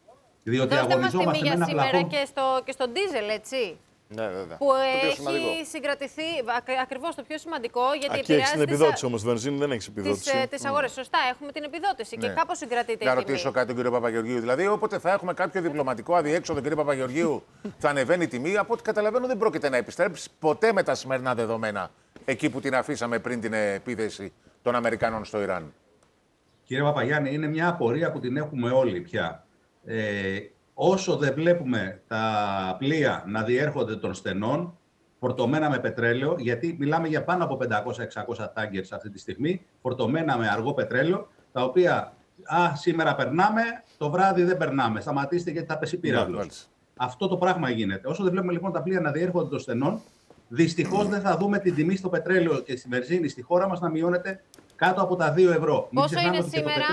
Διότι δώστε μας τιμή για σήμερα πλαφόν... και στο, και στο ντίζελ, έτσι. Ναι, βέβαια. Που έχει συγκρατηθεί ακριβώς το πιο σημαντικό, γιατί Εκεί έχει την επιδότηση όμως, βενζίνη δεν έχει επιδότηση. Τις αγορές, σωστά, έχουμε την επιδότηση ναι, και κάπως συγκρατείται. Να ρωτήσω κάτι τον κύριο Παπαγεωργίου. Δηλαδή, όποτε θα έχουμε κάποιο διπλωματικό αδιέξοδο, κύριε Παπαγεωργίου, θα ανεβαίνει η τιμή. Από ό,τι καταλαβαίνω, δεν πρόκειται να επιστρέψει ποτέ με τα σημερινά δεδομένα εκεί που την αφήσαμε πριν την επίθεση των Αμερικανών στο Ιράν. Κύριε Παπαγιάννη, είναι μια απορία που την έχουμε όλοι πια. Ε, Όσο δεν βλέπουμε τα πλοία να διέρχονται των στενών, φορτωμένα με πετρέλαιο, γιατί μιλάμε για πάνω από πεντακόσια εξακόσια τάγκερς αυτή τη στιγμή, φορτωμένα με αργό πετρέλαιο, τα οποία α, σήμερα περνάμε, το βράδυ δεν περνάμε. Σταματήστε γιατί θα πέσει πύραυλος. Αυτό το πράγμα γίνεται. Όσο δεν βλέπουμε λοιπόν τα πλοία να διέρχονται των στενών, δυστυχώς δεν θα δούμε την τιμή στο πετρέλαιο και στη βενζίνη στη χώρα μας να μειώνεται κάτω από τα δύο ευρώ. Πόσο είναι σήμερα?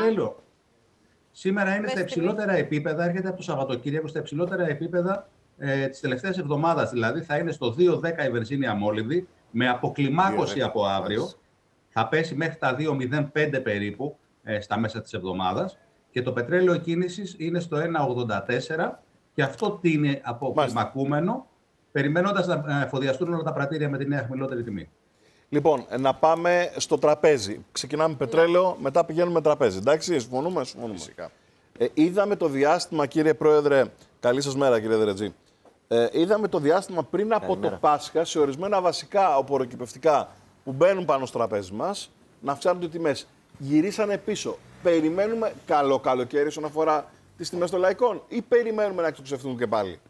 Σήμερα είναι στα υψηλότερα επίπεδα, έρχεται από το Σαββατοκύριακο στα υψηλότερα επίπεδα ε, της τελευταίας εβδομάδας. Δηλαδή θα είναι στο δύο δέκα η βενζίνη αμόλυβδη, με αποκλιμάκωση από αύριο. Θα πέσει μέχρι τα δύο μηδέν πέντε περίπου ε, στα μέσα της εβδομάδας. Και το πετρέλαιο κίνησης είναι στο ένα ογδόντα τέσσερα και αυτό τι είναι αποκλιμακούμενο, περιμένοντας να εφοδιαστούν όλα τα πρατήρια με τη νέα χαμηλότερη τιμή. Λοιπόν, να πάμε στο τραπέζι. Ξεκινάμε πετρέλαιο, μετά πηγαίνουμε τραπέζι. Εντάξει, συμφωνούμε, συμφωνούμε. Ε, είδαμε το διάστημα, κύριε Πρόεδρε, καλή σας μέρα κύριε Δερετζή. Ε, είδαμε το διάστημα πριν από Καλημέρα. το Πάσχα, σε ορισμένα βασικά οπωροκυπευτικά που μπαίνουν πάνω στο τραπέζι μας, να αυξάνονται οι τιμές. Γυρίσανε πίσω. Περιμένουμε καλό καλοκαίρι όσον αφορά τις τιμές των λαϊκών ή περιμένουμε να εξοξευτούν και πάλι?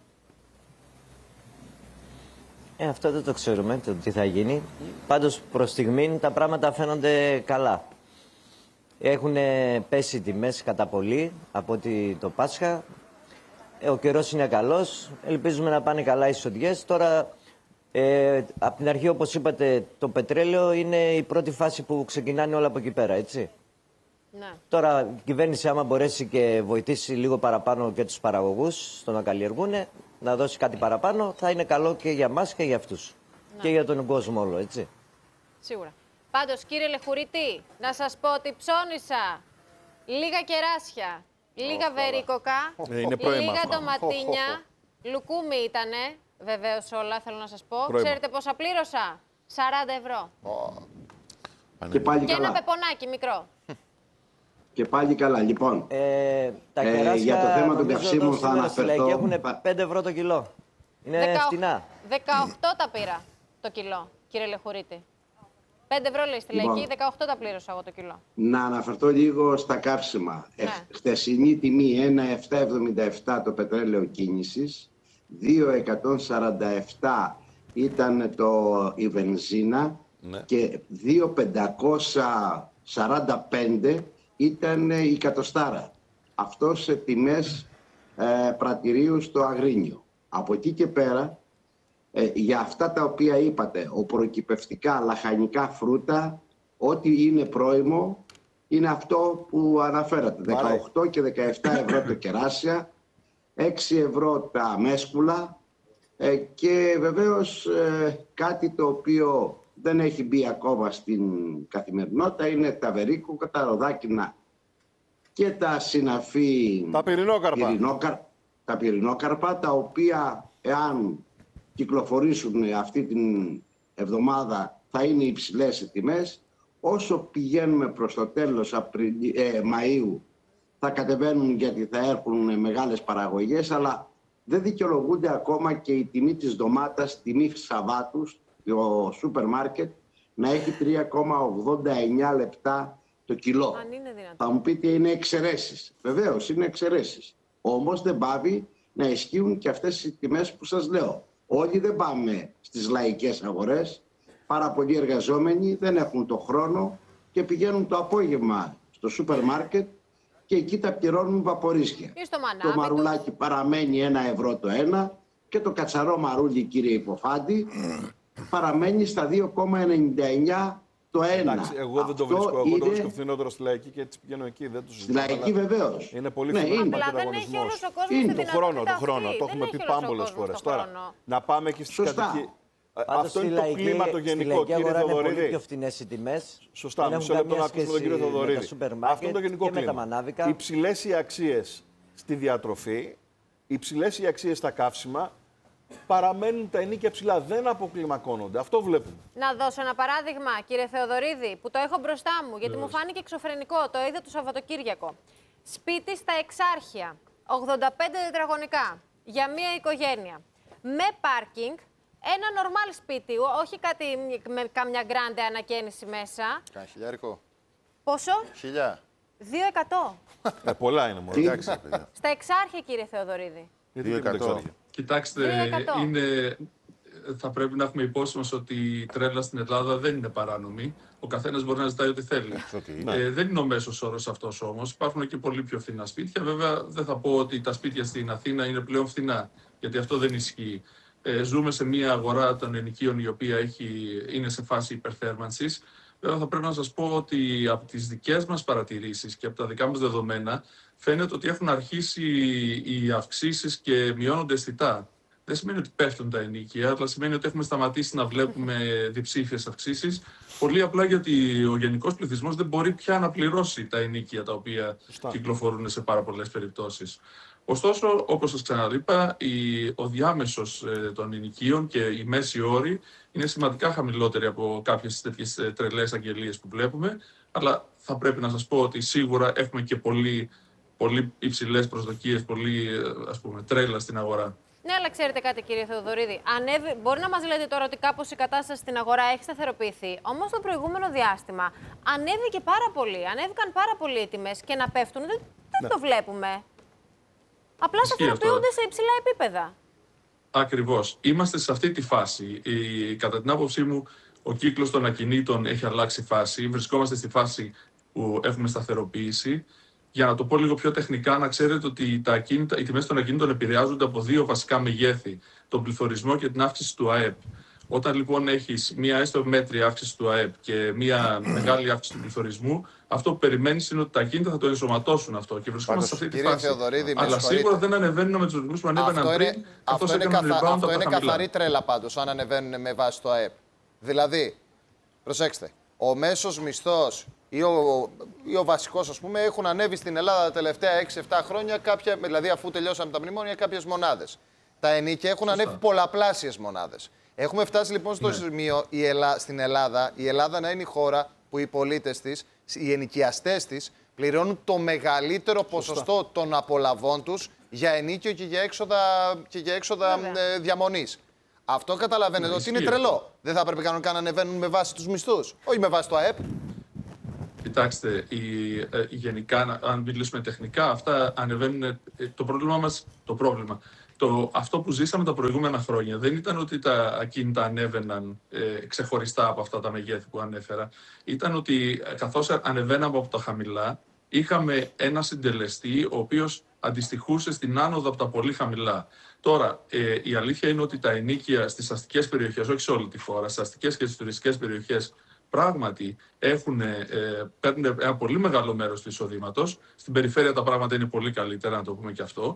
Ε, αυτό δεν το ξέρουμε, το τι θα γίνει. Πάντως προς στιγμή τα πράγματα φαίνονται καλά. Έχουν πέσει οι τιμές κατά πολύ από ότι το Πάσχα. Ε, ο καιρός είναι καλός, ελπίζουμε να πάνε καλά οι εισοδιές. Τώρα, ε, από την αρχή, όπως είπατε, το πετρέλαιο είναι η πρώτη φάση που ξεκινάνε όλα από εκεί πέρα, έτσι. Ναι. Τώρα η κυβέρνηση, άμα μπορέσει και βοηθήσει λίγο παραπάνω και τους παραγωγούς στο να καλλιεργούν, να δώσει κάτι παραπάνω, θα είναι καλό και για μας και για αυτούς. Ναι. Και για τον κόσμο όλο, έτσι. Σίγουρα. Πάντως, κύριε Λεχουρίτη, να σας πω ότι ψώνισα λίγα κεράσια, λίγα oh, βερίκοκα, ε, λίγα ντοματίνια, λουκούμι ήτανε, βεβαίως όλα, θέλω να σας πω. Πρόημα. Ξέρετε πόσα πλήρωσα? σαράντα ευρώ. Oh. Και, πάλι και καλά. ένα πεπονάκι μικρό. Και πάλι καλά, λοιπόν. Ε, τα κεράσια, ε, για το θέμα των καυσίμων θα αναφερθώ. Και έχουν πέντε ευρώ το κιλό. Είναι δεκα... φτηνά. δεκαοκτώ τα πήρα το κιλό, κύριε Λεχουρίτη. πέντε ευρώ λέει στη Λαϊκή, λοιπόν, δεκαοκτώ τα πλήρωσα εγώ το κιλό. Να αναφερθώ λίγο στα καύσιμα. Ναι. Ε, χτεσινή τιμή ένα χιλιάδες επτακόσια εβδομήντα επτά το πετρέλαιο κίνησης, δύο χιλιάδες εκατόν σαράντα επτά ήταν το, η βενζίνα, ναι, και δύο χιλιάδες πεντακόσια σαράντα πέντε ήταν η κατοστάρα. Αυτό σε τιμές ε, πρατηρίου στο Αγρίνιο. Από εκεί και πέρα, ε, για αυτά τα οποία είπατε, οπροκυπευτικά λαχανικά φρούτα, ό,τι είναι πρώιμο, είναι αυτό που αναφέρατε. δεκαοκτώ και δεκαεπτά ευρώ το κεράσια, έξι ευρώ τα μέσκουλα ε, και βεβαίως ε, κάτι το οποίο δεν έχει μπει ακόμα στην καθημερινότητα είναι τα βερίκοκα, τα ροδάκινα και τα συναφή τα πυρηνόκαρπα. Πυρηνόκαρ, τα πυρηνόκαρπα, τα οποία εάν κυκλοφορήσουν αυτή την εβδομάδα θα είναι υψηλές οι τιμές. Όσο πηγαίνουμε προς το τέλος Απριλ, ε, Μαΐου θα κατεβαίνουν γιατί θα έρχουν μεγάλες παραγωγές, αλλά δεν δικαιολογούνται ακόμα και η τιμή της ντομάτας, τιμή Σαββάτου, το σούπερ μάρκετ, να έχει τρία κόμμα ογδόντα εννιά λεπτά το κιλό. Αν είναι δυνατόν. Θα μου πείτε είναι εξαιρέσεις. Βεβαίως είναι εξαιρέσεις. Όμως δεν πάβει να ισχύουν και αυτές οι τιμές που σας λέω. Όλοι δεν πάμε στις λαϊκές αγορές. Πάρα πολλοί εργαζόμενοι δεν έχουν το χρόνο και πηγαίνουν το απόγευμα στο σούπερ μάρκετ και εκεί τα πληρώνουν βαπορίσια. Το μαρουλάκι παραμένει ένα ευρώ το ένα και το κατσαρό μαρούλι, κύριε Υποφάντη, παραμένει στα δύο κόμμα ενενήντα εννιά το ένα. Εντάξει, εγώ δεν το βρίσκω. Εγώ είναι... το βρίσκω φθηνότερο στη Λαϊκή και έτσι πηγαίνω εκεί. Δεν το στη Λαϊκή βεβαίως. Είναι πολύ ναι, φθηνότερο. Απλά δεν έχει όλος ο κόσμος είναι τη το χρόνο, το χρόνο. Αυτή. Το έχουμε πει πάμπολες φορές. Τώρα, να πάμε και στις κατοικίες. Αυτό είναι το κλίμα το γενικό, κύριε Θεοδωρίδη. Είναι πολύ πιο φθηνές οι τιμές. Σωστά, μισό λεπτό να ακούσουμε τον κύριο Θεοδωρίδη. Αυτό είναι το γενικό κλίμα. Υψηλές οι αξίες στη διατροφή, υψηλές οι αξίες στα καύσιμα, παραμένουν τα ενίκια ψηλά, δεν αποκλιμακώνονται. Αυτό βλέπουμε. Να δώσω ένα παράδειγμα, κύριε Θεοδωρίδη, που το έχω μπροστά μου, γιατί Βεβαίως. μου φάνηκε εξωφρενικό. Το είδα το Σαββατοκύριακο. Σπίτι στα Εξάρχεια, ογδόντα πέντε τετραγωνικά, για μία οικογένεια. Με πάρκινγκ, ένα νορμάλ σπίτι, όχι κάτι με κάμια γκράντε ανακαίνιση μέσα. Κάνα χιλιάρικο. Πόσο? Χιλιά. δύο εκατό. Ε, πολλά είναι μόνο. Στα Εξάρχεια, κύριε Θεοδωρίδη. δύο εκατό. Κοιτάξτε, είναι, θα πρέπει να έχουμε υπόψη μας ότι η τρέλα στην Ελλάδα δεν είναι παράνομη. Ο καθένας μπορεί να ζητάει ό,τι θέλει. Okay, ε, δεν είναι ο μέσος όρος αυτός όμως. Υπάρχουν και πολύ πιο φθηνά σπίτια. Βέβαια, δεν θα πω ότι τα σπίτια στην Αθήνα είναι πλέον φθηνά, γιατί αυτό δεν ισχύει. Ε, ζούμε σε μια αγορά των ενοικίων η οποία έχει, είναι σε φάση υπερθέρμανσης. Βέβαια, θα πρέπει να σας πω ότι από τις δικές μας παρατηρήσεις και από τα δικά μας δεδομένα φαίνεται ότι έχουν αρχίσει οι αυξήσεις και μειώνονται αισθητά. Δεν σημαίνει ότι πέφτουν τα ενοίκια, αλλά σημαίνει ότι έχουμε σταματήσει να βλέπουμε διψήφιες αυξήσεις. Πολύ απλά γιατί ο γενικός πληθυσμός δεν μπορεί πια να πληρώσει τα ενοίκια τα οποία Σωστά. κυκλοφορούν σε πάρα πολλές περιπτώσεις. Ωστόσο, όπως σας ξαναείπα, ο διάμεσος των ενοικίων και η μέση όρη είναι σημαντικά χαμηλότερη από κάποιες τέτοιες τρελές αγγελίες που βλέπουμε, αλλά θα πρέπει να σας πω ότι σίγουρα έχουμε και πολύ, πολύ υψηλές προσδοκίες, πολύ ας πούμε, τρέλα στην αγορά. Ναι, αλλά ξέρετε κάτι, κύριε Θεοδωρίδη. Ανέβη... Μπορεί να μας λέτε τώρα ότι κάπως η κατάσταση στην αγορά έχει σταθεροποιηθεί. Όμως το προηγούμενο διάστημα ανέβηκε πάρα πολύ. Ανέβηκαν πάρα πολύ οι τιμές και να πέφτουν δεν, δεν ναι. το βλέπουμε. Απλά σταθεροποιούνται σε υψηλά επίπεδα. Ακριβώς. Είμαστε σε αυτή τη φάση. Η, κατά την άποψή μου, ο κύκλος των ακινήτων έχει αλλάξει φάση. Βρισκόμαστε στη φάση που έχουμε σταθεροποίηση. Για να το πω λίγο πιο τεχνικά, να ξέρετε ότι τα ακίνητα, οι τιμές των ακινήτων επηρεάζονται από δύο βασικά μεγέθη. Τον πληθωρισμό και την αύξηση του ΑΕΠ. Όταν λοιπόν έχεις μία έστω μέτρια αύξηση του ΑΕΠ και μία μεγάλη αύξηση του πληθωρισμού, αυτό που περιμένεις είναι ότι τα ακίνητα θα το ενσωματώσουν αυτό και βρισκόμαστε σε αυτή τη φάση. Αλλά σίγουρα δεν ανεβαίνουν με τους ρυθμούς που ανέβαιναν αυτό πριν. Είναι, αυτό είναι, καθα... αυτό είναι καθαρή τρέλα πάντως, αν ανεβαίνουν με βάση το ΑΕΠ. Δηλαδή, προσέξτε, ο μέσος μισθός ή ο, ή ο βασικός, ας πούμε, έχουν ανέβει στην Ελλάδα τα τελευταία έξι εφτά χρόνια, κάποια, δηλαδή αφού τελειώσαμε τα μνημόνια, κάποιες μονάδες. Τα ενίκια έχουν Σωστά. ανέβει πολλαπλάσιες μονάδες. Έχουμε φτάσει λοιπόν στο ναι. σημείο η Ελλά... στην Ελλάδα, η Ελλάδα να είναι η χώρα που οι πολίτες της, οι ενοικιαστές της, πληρώνουν το μεγαλύτερο Σωστά. ποσοστό των απολαβών τους για ενίκιο και για έξοδα, και για έξοδα ε, διαμονής. Αυτό καταλαβαίνετε ότι είναι τρελό. Δεν θα έπρεπε κανονικά να ανεβαίνουν με βάση τους μισθούς, όχι με βάση το ΑΕΠ. Κοιτάξτε, η, ε, γενικά, αν μιλήσουμε τεχνικά, αυτά ανεβαίνουν. Ε, το πρόβλημα μας, το πρόβλημα. Το, αυτό που ζήσαμε τα προηγούμενα χρόνια δεν ήταν ότι τα ακίνητα ανέβαιναν ε, ξεχωριστά από αυτά τα μεγέθη που ανέφερα. Ήταν ότι ε, καθώς ανεβαίναμε από τα χαμηλά, είχαμε ένα συντελεστή ο οποίος αντιστοιχούσε στην άνοδο από τα πολύ χαμηλά. Τώρα, ε, η αλήθεια είναι ότι τα ενοίκια στις αστικές περιοχές, όχι σε όλη τη χώρα, στις αστικές και στις τουριστικές περιοχές, πράγματι έχουν, ε, παίρνουν ένα πολύ μεγάλο μέρος του εισοδήματος. Στην περιφέρεια τα πράγματα είναι πολύ καλύτερα, να το πούμε και αυτό.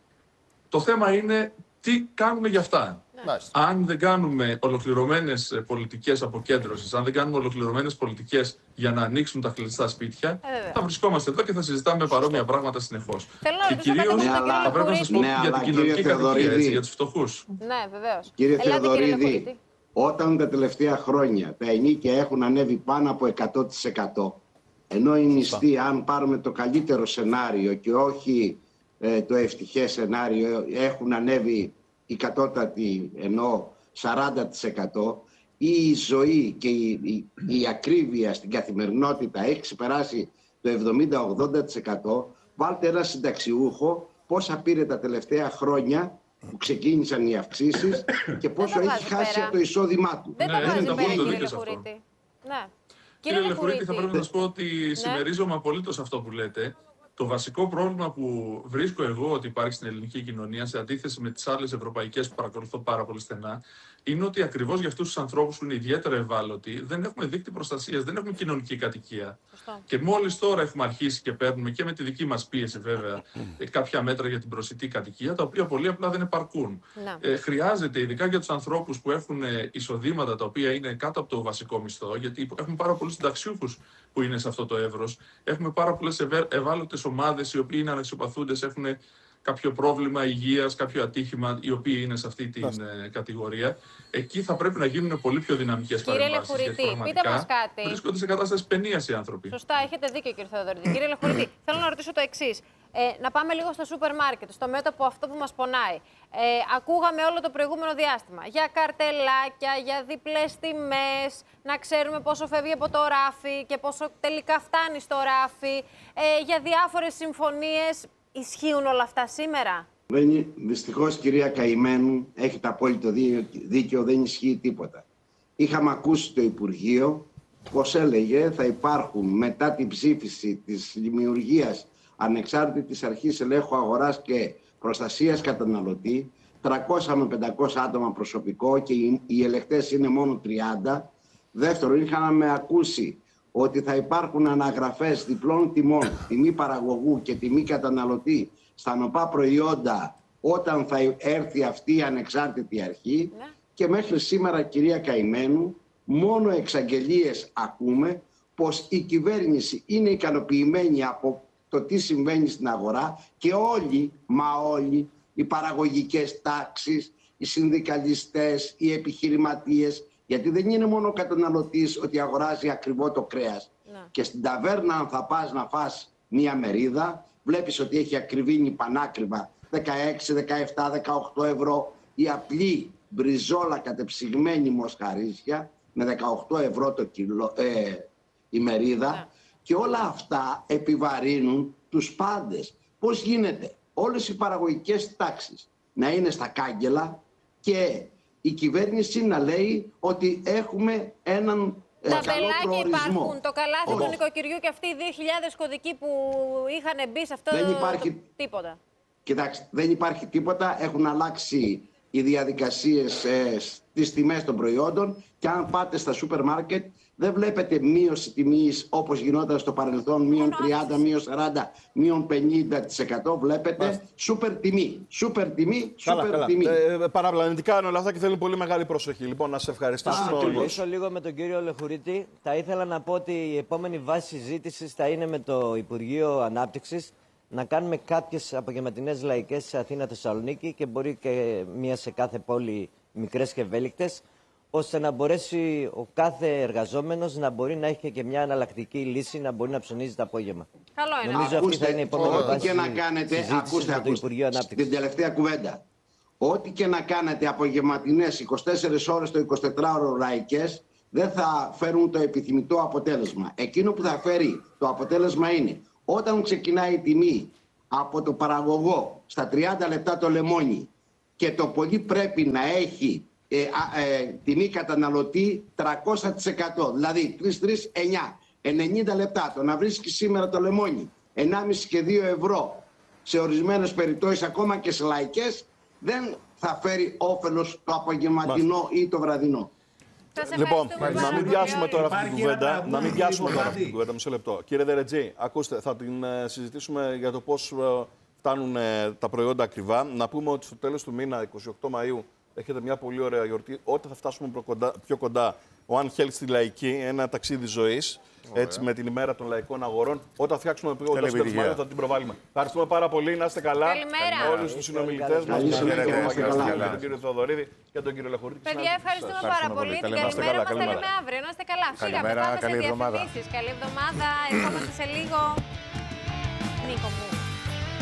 Το θέμα είναι τι κάνουμε για αυτά. Ναι. Αν δεν κάνουμε ολοκληρωμένες πολιτικές αποκέντρωσης, αν δεν κάνουμε ολοκληρωμένες πολιτικές για να ανοίξουν τα κλειστά σπίτια, ε, θα βρισκόμαστε εδώ και θα συζητάμε παρόμοια πράγματα συνεχώς. Και κυρίως θα πρέπει να σας πω ναι, για την κοινωνική κατοικία, έτσι, για τους φτωχούς. Ναι, βεβαίως. Κύριε Θεοδωρίδη, όταν τα τελευταία χρόνια τα ενίκια έχουν ανέβει πάνω από εκατό τοις εκατό, ενώ οι μισθοί, αν πάρουμε το καλύτερο σενάριο και όχι ε, το ευτυχές σενάριο, έχουν ανέβει η κατώτατη ενώ σαράντα τοις εκατό, ή η ζωή και η, η, η ακρίβεια στην καθημερινότητα έχει ξεπεράσει το εβδομήντα με ογδόντα τοις εκατό, βάλτε ένα συνταξιούχο πόσα πήρε τα τελευταία χρόνια που ξεκίνησαν οι αυξήσεις και πόσο έχει χάσει από το εισόδημά του. Δεν τα βάζει πέρα, κύριε Λεχουρίτη. Ναι. Κύριε Λεχουρίτη, θα πρέπει να σας πω ότι συμμερίζομαι απολύτως αυτό που λέτε. Το βασικό πρόβλημα που βρίσκω εγώ ότι υπάρχει στην ελληνική κοινωνία, σε αντίθεση με τις άλλες ευρωπαϊκές που παρακολουθώ πάρα πολύ στενά, είναι ότι ακριβώς για αυτούς τους ανθρώπους που είναι ιδιαίτερα ευάλωτοι δεν έχουμε δίκτυο προστασίας, δεν έχουμε κοινωνική κατοικία. Σωστό. Και μόλις τώρα έχουμε αρχίσει και παίρνουμε και με τη δική μας πίεση βέβαια κάποια μέτρα για την προσιτή κατοικία, τα οποία πολύ απλά δεν επαρκούν. Ε, χρειάζεται, ειδικά για τους ανθρώπους που έχουν εισοδήματα τα οποία είναι κάτω από το βασικό μισθό, γιατί έχουμε πάρα πολλούς συνταξιούχους που είναι σε αυτό το εύρος, έχουμε πάρα πολλές ευάλωτες ομάδες οι οποίοι είναι αναξιοπαθούντες, έχουν κάποιο πρόβλημα υγείας, κάποιο ατύχημα, οι οποίοι είναι σε αυτή την ε, κατηγορία. Εκεί θα πρέπει να γίνουν πολύ πιο δυναμικές παρεμβάσεις. Κύριε Λεχουρίτη, πείτε μας κάτι. Βρίσκονται σε κατάσταση παινίας οι άνθρωποι. Σωστά, έχετε δίκιο, κύριε Θεοδωρίδη. Κύριε Λεχουρίτη, θέλω να ρωτήσω το εξής. Ε, να πάμε λίγο στο σούπερ μάρκετ, στο μέτωπο αυτό που μας πονάει. Ε, ακούγαμε όλο το προηγούμενο διάστημα για καρτελάκια, για διπλές τιμές, να ξέρουμε πόσο φεύγει από το ράφι και πόσο τελικά φτάνει στο ράφι, ε, για διάφορες συμφωνίες. Ισχύουν όλα αυτά σήμερα? Δυστυχώς, κυρία Καημένου, έχετε απόλυτο δίκιο, δεν ισχύει τίποτα. Είχαμε ακούσει το Υπουργείο πως έλεγε θα υπάρχουν μετά την ψήφιση της δημιουργίας ανεξάρτητης αρχής ελέγχου αγοράς και προστασίας καταναλωτή τριακόσια με πεντακόσια άτομα προσωπικό και οι ελεγκτές είναι μόνο τριάντα. Δεύτερον, είχαμε ακούσει ότι θα υπάρχουν αναγραφές διπλών τιμών, τιμή παραγωγού και τιμή καταναλωτή στα νοπά προϊόντα όταν θα έρθει αυτή η ανεξάρτητη αρχή. Ναι. Και μέχρι σήμερα, κυρία Καημένου, μόνο εξαγγελίες ακούμε πως η κυβέρνηση είναι ικανοποιημένη από το τι συμβαίνει στην αγορά και όλοι, μα όλοι, οι παραγωγικές τάξεις, οι συνδικαλιστές, οι επιχειρηματίες, γιατί δεν είναι μόνο ο καταναλωτής ότι αγοράζει ακριβό το κρέας. Ναι. Και στην ταβέρνα, αν θα πας να φας μία μερίδα, βλέπεις ότι έχει ακριβήνει πανάκριβα δεκαέξι, δεκαεπτά, δεκαοκτώ ευρώ. Η απλή μπριζόλα κατεψυγμένη μοσχαρίσια με δεκαοκτώ ευρώ το κιλό, ε, η μερίδα. Ναι. Και όλα αυτά επιβαρύνουν τους πάντες. Πώς γίνεται όλες οι παραγωγικές τάξεις να είναι στα κάγκελα και η κυβέρνηση να λέει ότι έχουμε έναν ε, τα καλό προορισμό. Υπάρχουν, το καλάθι oh. του νοικοκυριού και αυτοί οι δύο χιλιάδες κωδικοί που είχαν μπει σε αυτό, δεν υπάρχει τίποτα. Κοιτάξτε, δεν υπάρχει τίποτα. Έχουν αλλάξει οι διαδικασίες ε, στις τιμές των προϊόντων και αν πάτε στα σούπερ μάρκετ Δεν βλέπετε μείωση τιμής όπως γινόταν στο παρελθόν, μείον τριάντα, μείον σαράντα, μείον πενήντα τοις εκατό. Βλέπετε σούπερ τιμή. Σούπερ τιμή, σούπερ τιμή. Ε, παραπλανητικά είναι όλα αυτά και θέλουν πολύ μεγάλη προσοχή. Λοιπόν, να σε ευχαριστήσω. Θα συμφωνήσω λίγο με τον κύριο Λεχουρίτη. Θα ήθελα να πω ότι η επόμενη βάση συζήτησης θα είναι με το Υπουργείο Ανάπτυξης να κάνουμε κάποιες απογευματινές λαϊκές σε Αθήνα, Θεσσαλονίκη και μπορεί και μία σε κάθε πόλη, μικρές και ευέλικτες, ώστε να μπορέσει ο κάθε εργαζόμενος να μπορεί να έχει και μια εναλλακτική λύση, να μπορεί να ψωνίζει το απόγευμα. Καλό είναι. Νομίζω ακούστε, αυτή θα είναι η επόμενη ό,τι βάση και να κάνετε, ακούστε, ακούστε, την τελευταία κουβέντα. Ό,τι και να κάνετε απογευματινές είκοσι τέσσερις ώρες το εικοσιτετράωρο λαϊκές, δεν θα φέρουν το επιθυμητό αποτέλεσμα. Εκείνο που θα φέρει το αποτέλεσμα είναι όταν ξεκινάει η τιμή από το παραγωγό στα τριάντα λεπτά το λεμόνι και το πολύ πρέπει να έχει ε, ε, τιμή καταναλωτή τριακόσια τοις εκατό, δηλαδή τρία τρία εννιά, ενενήντα λεπτά, το να βρίσκει σήμερα το λεμόνι ενάμιση και δύο ευρώ σε ορισμένες περιπτώσεις, ακόμα και σε λαϊκές, δεν θα φέρει όφελος το απογευματινό ή το βραδινό. Λοιπόν, να μην πιάσουμε τώρα αυτή την κουβέντα. Να μην πιάσουμε τώρα αυτή την κουβέντα. Μισό λεπτό. Κύριε Δερετζή, ακούστε, θα την uh, συζητήσουμε για το πώς uh, φτάνουν uh, τα προϊόντα ακριβά. Να πούμε ότι στο τέλος του μήνα, εικοστή ογδόη Μαΐου, έχετε μια πολύ ωραία γιορτή. Όταν θα φτάσουμε πιο κοντά, πιο κοντά One Health στη Λαϊκή, ένα ταξίδι ζωής, έτσι, με την ημέρα των λαϊκών αγορών. Όταν φτιάξουμε πιο κοντά στο τέλος Μαΐου, θα την προβάλλουμε. Ευχαριστούμε πάρα πολύ. Να είστε καλά. Καλημέρα. Όλους τους συνομιλητές μας, τον κύριο Θεοδωρίδη και τον κύριο Λεχουρίτη. Παιδιά, ευχαριστούμε πάρα πολύ. Την καλημέρα μας τα λέμε αύριο. Να είστε καλά. Φύγαμε, πάμε σε διαφημίσεις. Καλή εβδομάδα. Ερχόμαστε σε λίγο. Νίκο μου.